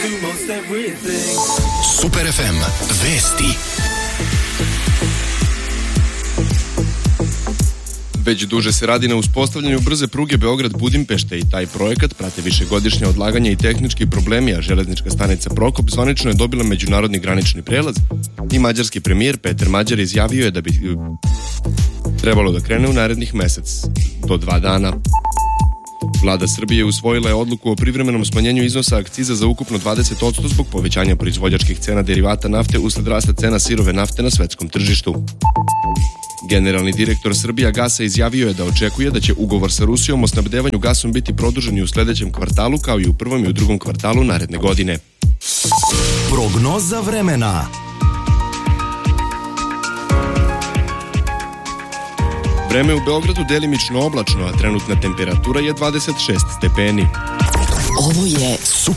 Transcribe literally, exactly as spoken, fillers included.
Super ef em vesti. Već duže se radi na uspostavljanju brze pruge Beograd-Budimpešte i taj projekat prate višegodišnje odlaganje i tehnički problemi, a železnička stanica Prokop zvanično je dobila međunarodni granični prelaz i mađarski premijer Peter Mađar izjavio je da bi trebalo da krene u narednih mesec do dva dana. Vlada Srbije usvojila je odluku o privremenom smanjenju iznosa akciza za ukupno dvadeset posto zbog povećanja proizvođačkih cena derivata nafte usled rasta cena sirove nafte na svetskom tržištu. Generalni direktor Srbijagasa izjavio je da očekuje da će ugovor sa Rusijom o snabdevanju gasom biti produžen i u sledećem kvartalu kao i u prvom i u drugom kvartalu naredne godine. Prognoza vremena. Vreme u Beogradu delimično oblačno, a trenutna temperatura je dvadeset šest stepeni. Ovo je Super